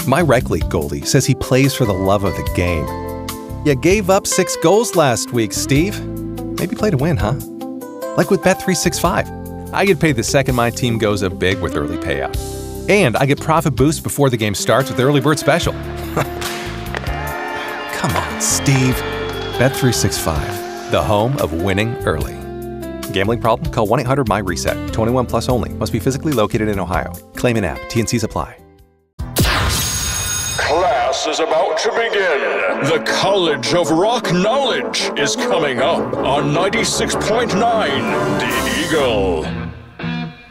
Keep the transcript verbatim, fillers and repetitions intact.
My rec league goalie says he plays for the love of the game. You gave up six goals last week, Steve. Maybe play to win, huh? Like with Bet three sixty-five. I get paid the second my team goes up big with early payout. And I get profit boosts before the game starts with the Early Bird Special. Come on, Steve. Bet three sixty-five, the home of winning early. Gambling problem? Call one eight hundred M Y reset. twenty-one plus only. Must be physically located in Ohio. Claim an app. T N Cs apply. Class is about to begin. The College of Rock Knowledge is coming up on ninety-six point nine The Eagle.